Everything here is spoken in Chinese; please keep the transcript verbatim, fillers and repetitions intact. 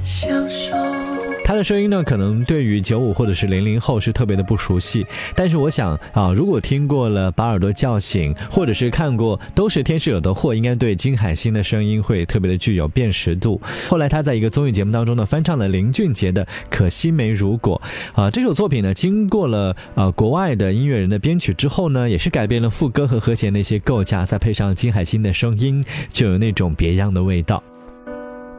享受。 他的声音呢，可能对于九五或者是零零后是特别的不熟悉，但是我想啊，如果听过了把耳朵叫醒，或者是看过都是天使惹的祸，应该对金海心的声音会特别的具有辨识度。后来他在一个综艺节目当中呢，翻唱了林俊杰的《可惜没如果》啊，这首作品呢，经过了呃国外的音乐人的编曲之后呢，也是改变了副歌和和弦的一些构架，再配上金海心的声音，就有那种别样的味道。